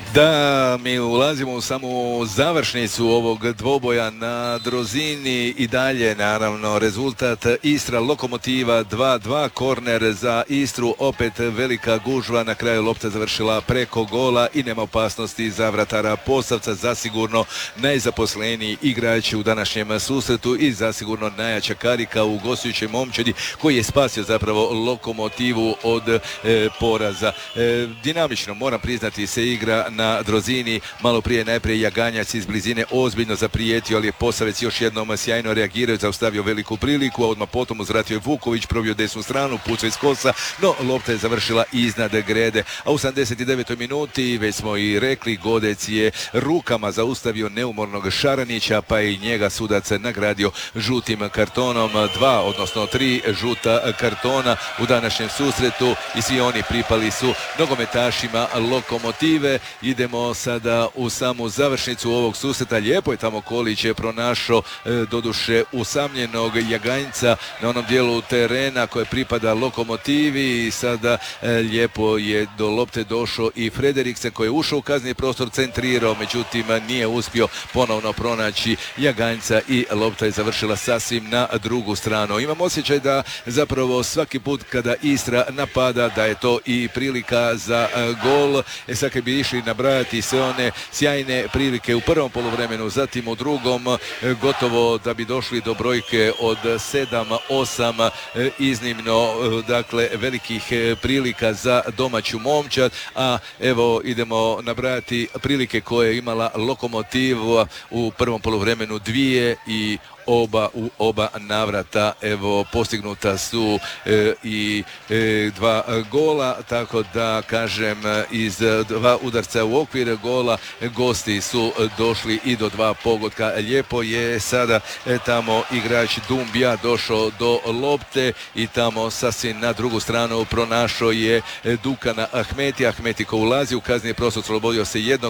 Da, mi ulazimo u samu završnicu ovog dvoboja na Drozini i dalje, naravno, rezultat Istra Lokomotiva 2-2, korner za Istru, opet velika gužva, na kraju lopta završila preko gola i nema opasnosti za vratara Posavca, zasigurno najzaposleniji igrač u današnjem susretu i zasigurno najjača karika u gostujućoj momčadi koji je spasio zapravo Lokomotivu od poraza. Dinamično, moram priznati, se igra na Drozini. Malo prije najprije Jaganjac iz blizine ozbiljno zaprijetio, ali je Posavec još jednom sjajno reagirao, zaustavio veliku priliku, a odmah potom uzvratio je Vuković, probio desnu stranu, pucao iz kosa, no lopta je završila iznad grede. A u 79. minuti, već smo i rekli, Godec je rukama zaustavio neumornog Šaranića, pa je i njega sudac nagradio žutim kartonom. 3 žuta kartona u današnjem susretu i svi oni pripali su nogometašima Lokomotive. Idemo sada u samu završnicu ovog susreta. Lijepo je tamo Kolić je pronašao doduše usamljenog Jaganjca na onom dijelu terena koje pripada Lokomotivi i sada lijepo je do lopte došao i Frederiksen koji je ušao u kazneni prostor, centrirao, međutim nije uspio ponovno pronaći Jaganjca i lopta je završila sasvim na drugu stranu. Imam osjećaj da zapravo svaki put kada Istra napada da je to i prilika za gol. Sad kad bi išli nabrajati sve one sjajne prilike u prvom poluvremenu, zatim u drugom, gotovo da bi došli do brojke od 7-8 iznimno, dakle, velikih prilika za domaću momčad, a evo idemo nabrajati prilike koje je imala Lokomotiva u prvom poluvremenu, dvije i u oba navrata evo postignuta su i 2 gola, tako da kažem iz 2 udarca u okvir gola gosti su došli i do 2 pogotka. Lijepo je sada tamo igrač Dumbija došao do lopte i tamo sasvim na drugu stranu pronašao je Dukana Ahmeti ko ulazi u kazneni prostor, oslobodio se jednog